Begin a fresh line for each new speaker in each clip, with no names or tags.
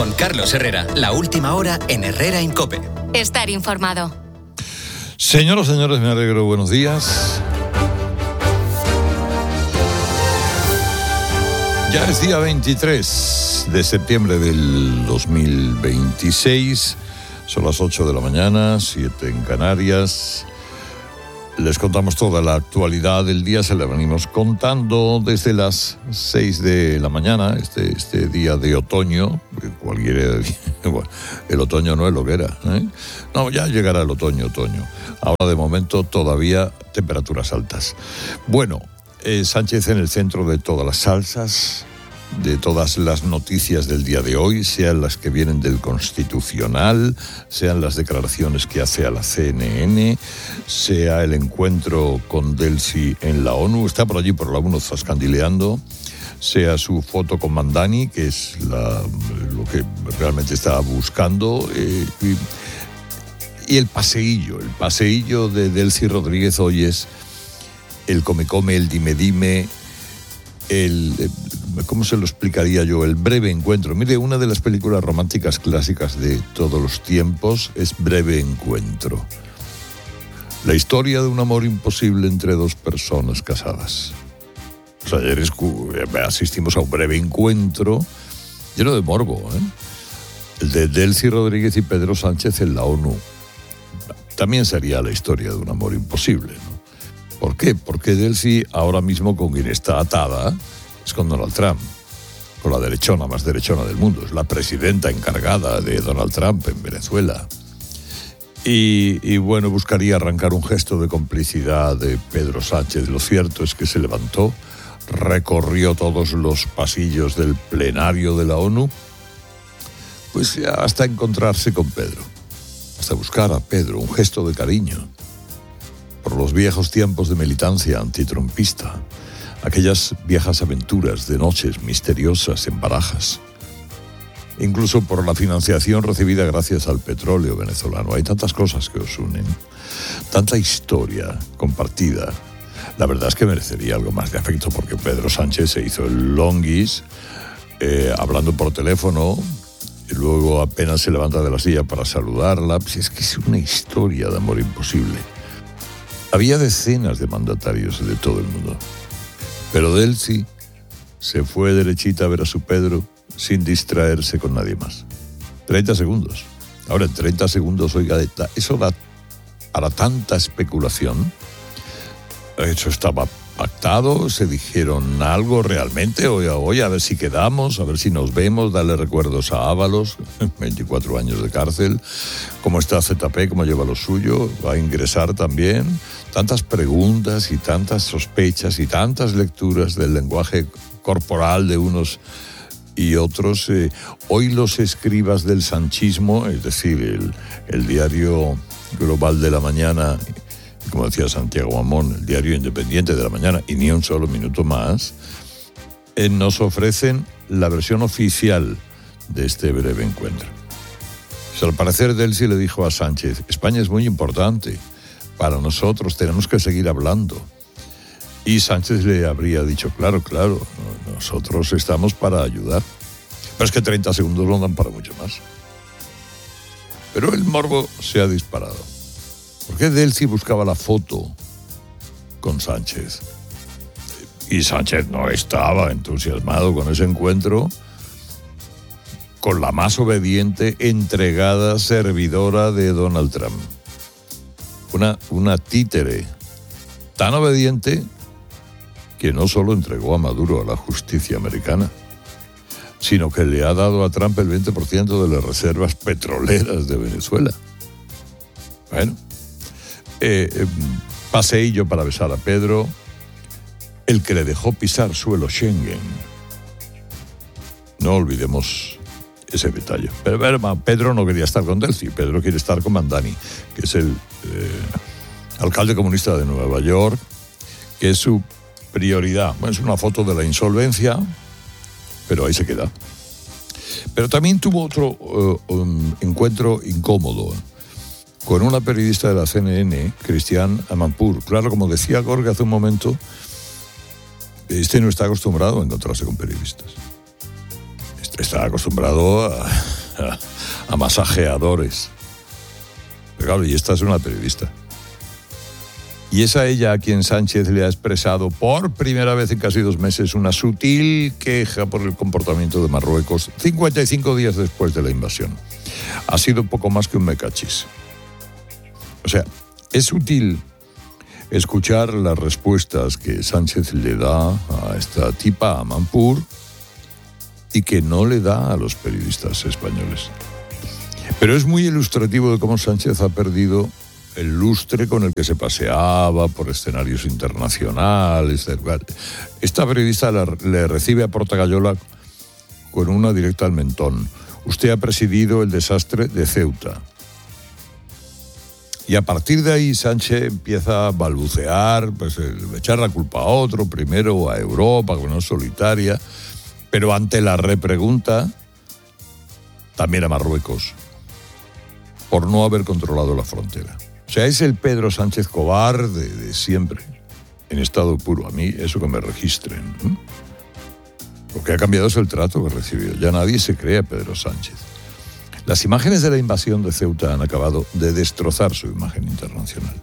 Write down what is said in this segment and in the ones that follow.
Con Carlos Herrera, la última hora en Herrera en COPE.
Estar informado.
Señoras, señores, me alegro. Buenos días. Ya es día 23 de septiembre del 2026. Son las 8 de la mañana, 7 en Canarias. Les contamos toda la actualidad del día. Se la venimos contando desde las 6 de la mañana, este día de otoño. Cualquiera, bueno, el otoño no es lo que era, ¿eh? No, ya llegará el otoño. Ahora, de momento, todavía temperaturas altas. Bueno, Sánchez en el centro de todas las salsas, de todas las noticias del día de hoy, sean las que vienen del Constitucional, sean las declaraciones que hace a la CNN, sea el encuentro con Delcy en la ONU, está por allí por la ONU zascandileando, sea su foto con Mandani, que es lo que realmente estaba buscando, y el paseillo de Delcy Rodríguez hoy es el come, el dime, ¿cómo se lo explicaría yo? El breve encuentro. Mire, una de las películas románticas clásicas de todos los tiempos es Breve Encuentro. La historia de un amor imposible entre dos personas casadas. O sea, ayer asistimos a un breve encuentro lleno de morbo, ¿eh? El de Delcy Rodríguez y Pedro Sánchez en la ONU. También sería la historia de un amor imposible, ¿no? ¿Por qué? Porque Delcy ahora mismo con quien está atada es con Donald Trump, con la derechona más derechona del mundo. Es la presidenta encargada de Donald Trump en Venezuela. Y bueno, buscaría arrancar un gesto de complicidad de Pedro Sánchez. Lo cierto es que se levantó, recorrió todos los pasillos del plenario de la ONU, pues hasta encontrarse con Pedro, hasta buscar a Pedro, un gesto de cariño por los viejos tiempos de militancia antitrumpista, aquellas viejas aventuras de noches misteriosas en Barajas, incluso por la financiación recibida gracias al petróleo venezolano. Hay tantas cosas que os unen, tanta historia compartida. La verdad es que merecería algo más de afecto, porque Pedro Sánchez se hizo el longuis hablando por teléfono y luego apenas se levanta de la silla para saludarla. Pues es que es una historia de amor imposible. Había decenas de mandatarios de todo el mundo, pero Delcy se fue derechita a ver a su Pedro sin distraerse con nadie más. 30 segundos. Ahora, en 30 segundos, oiga, eso da para tanta especulación. Eso estaba pactado, se dijeron algo realmente. Oye, a ver si quedamos, a ver si nos vemos, darle recuerdos a Ábalos, 24 años de cárcel. ¿Cómo está ZP? ¿Cómo lleva lo suyo? ¿Va a ingresar también? Tantas preguntas y tantas sospechas y tantas lecturas del lenguaje corporal de unos y otros. Hoy los escribas del sanchismo, es decir, el diario Global de la Mañana, como decía Santiago Amón, el diario independiente de la mañana, y ni un solo minuto más, nos ofrecen la versión oficial de este breve encuentro. Pues al parecer Delcy le dijo a Sánchez: España es muy importante para nosotros, tenemos que seguir hablando. Y Sánchez le habría dicho: claro, nosotros estamos para ayudar. Pero es que 30 segundos no dan para mucho más. Pero el morbo se ha disparado. ¿Por qué Delcy buscaba la foto con Sánchez? Y Sánchez no estaba entusiasmado con ese encuentro con la más obediente, entregada servidora de Donald Trump. Una títere tan obediente que no solo entregó a Maduro a la justicia americana, sino que le ha dado a Trump el 20% de las reservas petroleras de Venezuela. Bueno, paseillo para besar a Pedro, el que le dejó pisar suelo Schengen. No olvidemos ese detalle. Pero Pedro no quería estar con Delcy, Pedro quiere estar con Mandani, que es el alcalde comunista de Nueva York, que es su prioridad. Bueno, es una foto de la insolvencia, pero ahí se queda. Pero también tuvo otro encuentro incómodo con una periodista de la CNN, Christiane Amanpour. Claro, como decía Gorga hace un momento, no está acostumbrado a encontrarse con periodistas. Está acostumbrado a masajeadores. Pero claro, y esta es una periodista. Y es a ella a quien Sánchez le ha expresado por primera vez en casi 2 meses una sutil queja por el comportamiento de Marruecos 55 días después de la invasión. Ha sido poco más que un me cachis. O sea, es útil escuchar las respuestas que Sánchez le da a esta tipa, a Mampur, y que no le da a los periodistas españoles. Pero es muy ilustrativo de cómo Sánchez ha perdido el lustre con el que se paseaba por escenarios internacionales. Esta periodista le recibe a Portagayola con una directa al mentón. Usted ha presidido el desastre de Ceuta. Y a partir de ahí Sánchez empieza a balbucear, pues echar la culpa a otro, primero a Europa, que no es solitaria, pero ante la repregunta, también a Marruecos, por no haber controlado la frontera. O sea, es el Pedro Sánchez cobarde de siempre, en estado puro. A mí eso que me registren. Lo que ha cambiado es el trato que recibió. Ya nadie se cree a Pedro Sánchez. Las imágenes de la invasión de Ceuta han acabado de destrozar su imagen internacional.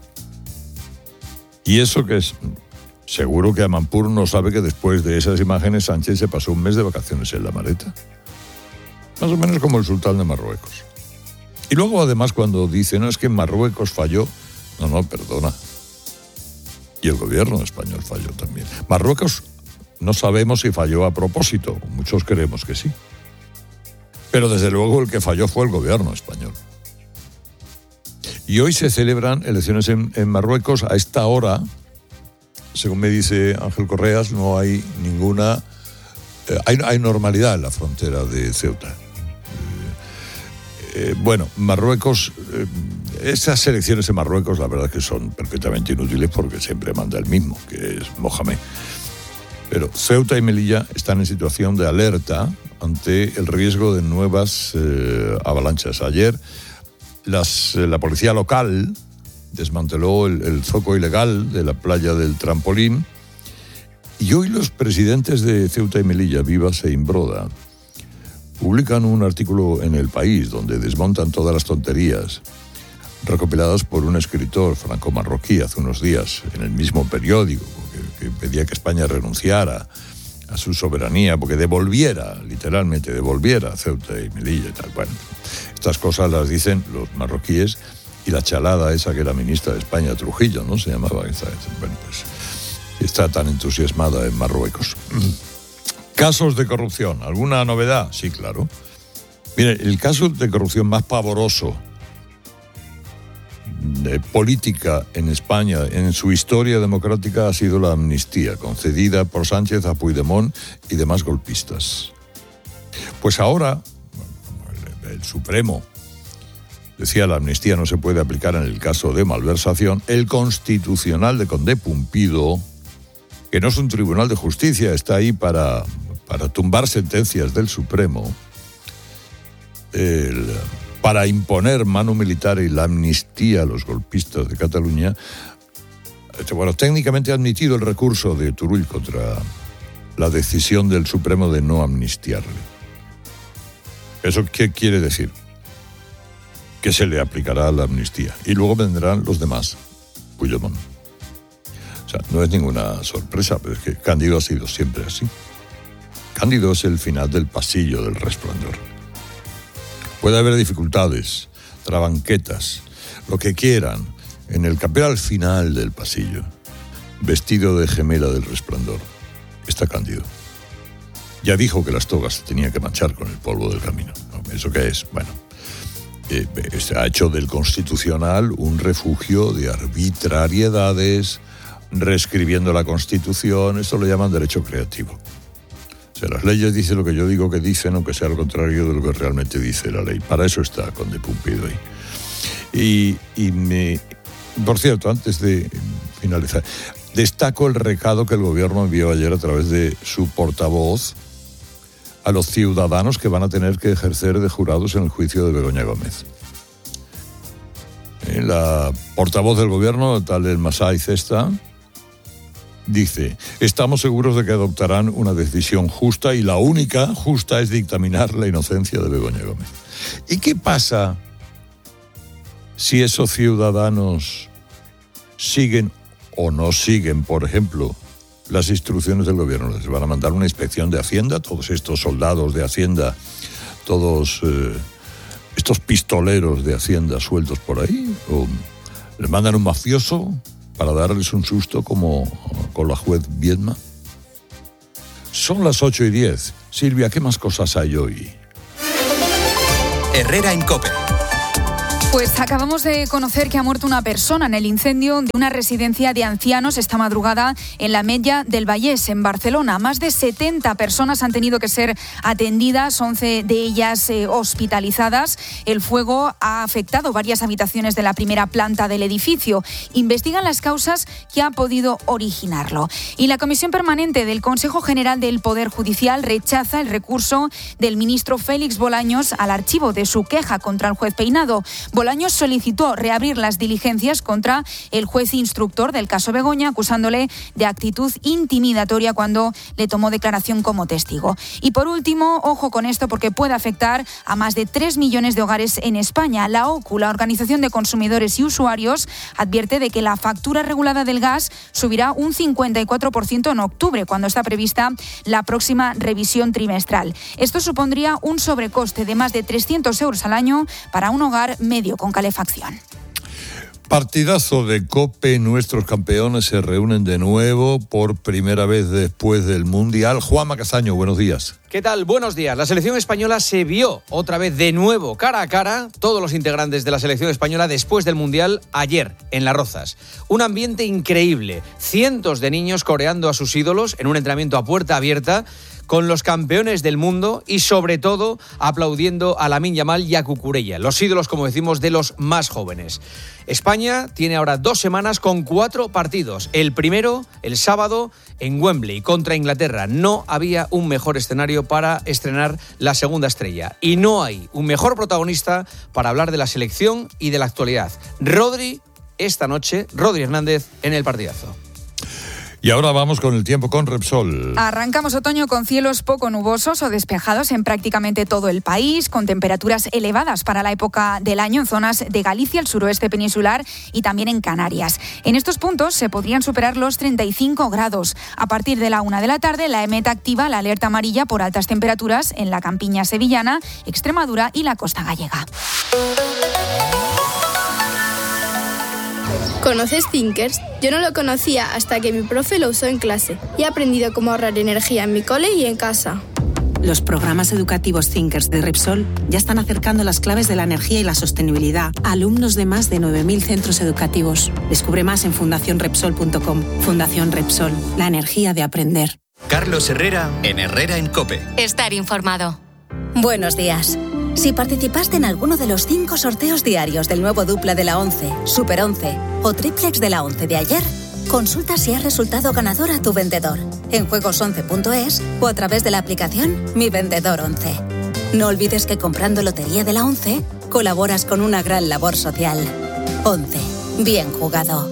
Y eso que es... Seguro que Amanpour no sabe que después de esas imágenes Sánchez se pasó un mes de vacaciones en la maleta. Más o menos como el sultán de Marruecos. Y luego además cuando dice, no, es que Marruecos falló. No, perdona. Y el gobierno español falló también. Marruecos no sabemos si falló a propósito. Muchos creemos que sí. Pero desde luego el que falló fue el gobierno español. Y hoy se celebran elecciones en Marruecos. A esta hora, según me dice Ángel Correas, no hay ninguna... hay normalidad en la frontera de Ceuta. Bueno, Marruecos... esas elecciones en Marruecos, la verdad es que son perfectamente inútiles porque siempre manda el mismo, que es Mohamed. Pero Ceuta y Melilla están en situación de alerta ante el riesgo de nuevas avalanchas. Ayer la policía local desmanteló el zoco ilegal de la playa del Trampolín y hoy los presidentes de Ceuta y Melilla, Vivas e Imbroda, publican un artículo en El País donde desmontan todas las tonterías recopiladas por un escritor franco-marroquí hace unos días en el mismo periódico que pedía que España renunciara a su soberanía, porque literalmente devolviera Ceuta y Melilla y tal. Bueno, estas cosas las dicen los marroquíes y la chalada esa que era ministra de España, Trujillo, ¿no? Se llamaba. Bueno, pues está tan entusiasmada en Marruecos. Casos de corrupción. ¿Alguna novedad? Sí, claro. Mire, el caso de corrupción más pavoroso de política en España en su historia democrática ha sido la amnistía concedida por Sánchez a Puigdemont y demás golpistas. Pues ahora, el Supremo decía la amnistía no se puede aplicar en el caso de malversación, el Constitucional de Condé Pumpido, que no es un tribunal de justicia, está ahí para tumbar sentencias del Supremo, para imponer mano militar y la amnistía a los golpistas de Cataluña. Bueno, técnicamente ha admitido el recurso de Turull contra la decisión del Supremo de no amnistiarle. ¿Eso qué quiere decir? Que se le aplicará la amnistía. Y luego vendrán los demás. Puigdemont. O sea, no es ninguna sorpresa, pero es que Cándido ha sido siempre así. Cándido es el final del pasillo del Resplandor. Puede haber dificultades, trabanquetas, lo que quieran, en el capel al final del pasillo, vestido de gemela del Resplandor, está Cándido. Ya dijo que las togas se tenían que manchar con el polvo del camino. ¿Eso qué es? Bueno, ha hecho del Constitucional un refugio de arbitrariedades, reescribiendo la Constitución. Esto lo llaman derecho creativo. O sea, las leyes dicen lo que yo digo que dicen, aunque sea lo contrario de lo que realmente dice la ley. Para eso está Condé Pumpido ahí. Por cierto, antes de finalizar, destaco el recado que el gobierno envió ayer a través de su portavoz a los ciudadanos que van a tener que ejercer de jurados en el juicio de Begoña Gómez. La portavoz del gobierno, tal el Masai Cesta, dice: estamos seguros de que adoptarán una decisión justa y la única justa es dictaminar la inocencia de Begoña Gómez. ¿Y qué pasa si esos ciudadanos siguen o no siguen, por ejemplo, las instrucciones del gobierno? Les van a mandar una inspección de Hacienda, todos estos soldados de Hacienda, todos estos pistoleros de Hacienda sueltos por ahí, o les mandan un mafioso para darles un susto como con la juez Viedma. Son las 8:10. Silvia, ¿qué más cosas hay hoy?
Herrera en COPE.
Pues acabamos de conocer que ha muerto una persona en el incendio de una residencia de ancianos esta madrugada en la Ametlla del Vallès, en Barcelona. Más de 70 personas han tenido que ser atendidas, 11 de ellas hospitalizadas. El fuego ha afectado varias habitaciones de la primera planta del edificio. Investigan las causas que han podido originarlo. Y la Comisión Permanente del Consejo General del Poder Judicial rechaza el recurso del ministro Félix Bolaños al archivo de su queja contra el juez Peinado. Bolaños solicitó reabrir las diligencias contra el juez instructor del caso Begoña, acusándole de actitud intimidatoria cuando le tomó declaración como testigo. Y por último, ojo con esto porque puede afectar a más de 3 millones de hogares en España. La OCU, la Organización de Consumidores y Usuarios, advierte de que la factura regulada del gas subirá un 54% en octubre, cuando está prevista la próxima revisión trimestral. Esto supondría un sobrecoste de más de 300 euros al año para un hogar medio con calefacción.
Partidazo de COPE, nuestros campeones se reúnen de nuevo por primera vez después del Mundial. Juanma Castaño, buenos días.
¿Qué tal? Buenos días. La selección española se vio otra vez de nuevo cara a cara, todos los integrantes de la selección española después del Mundial ayer en Las Rozas. Un ambiente increíble, cientos de niños coreando a sus ídolos en un entrenamiento a puerta abierta, con los campeones del mundo y sobre todo aplaudiendo a Lamine Yamal y a Cucurella, los ídolos, como decimos, de los más jóvenes. España tiene ahora 2 semanas con 4 partidos. El primero, el sábado, en Wembley, contra Inglaterra. No había un mejor escenario para estrenar la segunda estrella. Y no hay un mejor protagonista para hablar de la selección y de la actualidad. Rodri, esta noche, Rodri Hernández en el partidazo.
Y ahora vamos con el tiempo con Repsol.
Arrancamos otoño con cielos poco nubosos o despejados en prácticamente todo el país, con temperaturas elevadas para la época del año en zonas de Galicia, el suroeste peninsular y también en Canarias. En estos puntos se podrían superar los 35 grados. A partir de la 1 de la tarde, la EMET activa la alerta amarilla por altas temperaturas en la campiña sevillana, Extremadura y la costa gallega.
¿Conoces Thinkers? Yo no lo conocía hasta que mi profe lo usó en clase y he aprendido cómo ahorrar energía en mi cole y en casa.
Los programas educativos Thinkers de Repsol ya están acercando las claves de la energía y la sostenibilidad a alumnos de más de 9.000 centros educativos. Descubre más en fundacionrepsol.com. Fundación Repsol, la energía de aprender.
Carlos Herrera en Herrera en COPE.
Estar informado.
Buenos días. Si participaste en alguno de los 5 sorteos diarios del nuevo Dupla de la 11, Super 11 o Triplex de la 11 de ayer, consulta si has resultado ganador a tu vendedor en juegos11.es o a través de la aplicación Mi Vendedor 11. No olvides que comprando Lotería de la 11 colaboras con una gran labor social. 11. Bien jugado.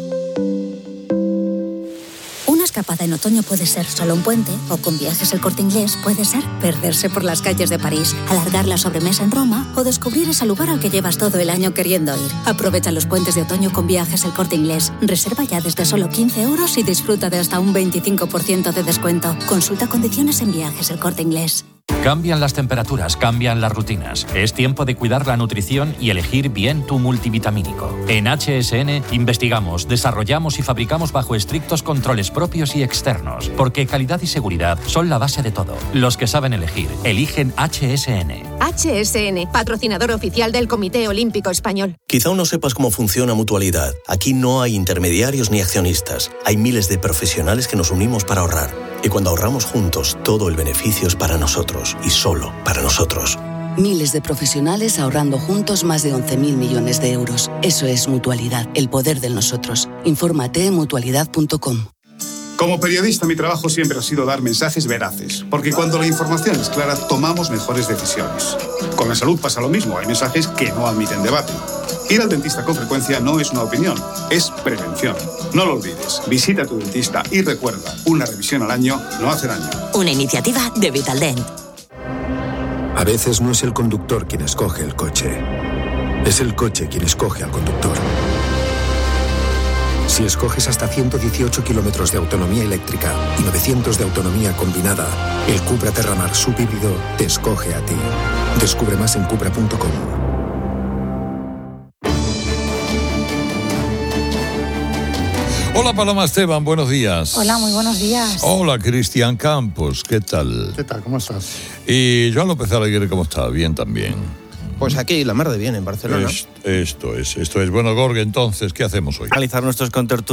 Una escapada en otoño puede ser solo un puente, o con Viajes El Corte Inglés puede ser perderse por las calles de París, alargar la sobremesa en Roma o descubrir ese lugar al que llevas todo el año queriendo ir. Aprovecha los puentes de otoño con Viajes El Corte Inglés. Reserva ya desde solo 15 euros y disfruta de hasta un 25% de descuento. Consulta condiciones en Viajes El Corte Inglés.
Cambian las temperaturas, cambian las rutinas. Es tiempo de cuidar la nutrición y elegir bien tu multivitamínico. En HSN investigamos, desarrollamos y fabricamos bajo estrictos controles propios y externos, porque calidad y seguridad son la base de todo. Los que saben elegir, eligen HSN.
HSN, patrocinador oficial del Comité Olímpico Español.
Quizá aún no sepas cómo funciona Mutualidad. Aquí no hay intermediarios ni accionistas. Hay miles de profesionales que nos unimos para ahorrar. Y cuando ahorramos juntos, todo el beneficio es para nosotros y solo para nosotros.
Miles de profesionales ahorrando juntos más de 11.000 millones de euros. Eso es Mutualidad, el poder del nosotros. Infórmate en mutualidad.com.
Como periodista, mi trabajo siempre ha sido dar mensajes veraces, porque cuando la información es clara, tomamos mejores decisiones. Con la salud pasa lo mismo, hay mensajes que no admiten debate. Ir al dentista con frecuencia no es una opinión, es prevención. No lo olvides, visita a tu dentista y recuerda, una revisión al año no hace daño.
Una iniciativa de Vitaldent.
A veces no es el conductor quien escoge el coche, es el coche quien escoge al conductor. Si escoges hasta 118 kilómetros de autonomía eléctrica y 900 de autonomía combinada, el Cupra Terramar subhíbrido te escoge a ti. Descubre más en cupra.com.
Hola Paloma Esteban, buenos días.
Hola, muy buenos días.
Hola Cristian Campos, ¿qué tal?
¿Qué tal? ¿Cómo estás?
Y Joan López Alegre, ¿cómo está? Bien también.
Pues aquí la mar de bien en Barcelona.
Esto es. Bueno, Gorge, entonces, ¿qué hacemos hoy?
Analizar nuestros contertulios.